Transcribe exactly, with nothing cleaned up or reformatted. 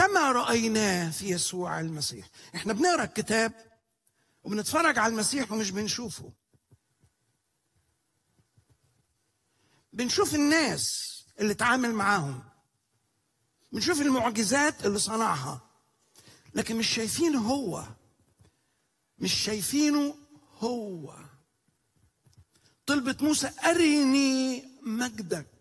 كما رأيناه في يسوع المسيح. احنا بنقرأ الكتاب وبنتفرج على المسيح ومش بنشوفه. بنشوف الناس اللي اتعامل معاهم، بنشوف المعجزات اللي صنعها، لكن مش شايفينه هو، مش شايفينه هو. طلبت موسى أرني مجدك.